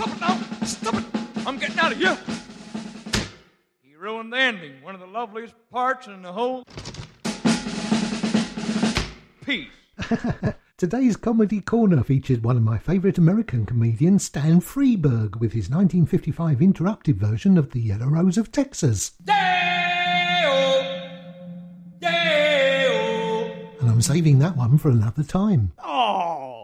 Stop it now! Stop it! I'm getting out of here! He ruined the ending, one of the loveliest parts in the whole piece. Today's Comedy Corner featured one of my favourite American comedians, Stan Freberg, with his 1955 interrupted version of The Yellow Rose of Texas. Day-o, day-o. And I'm saving that one for another time.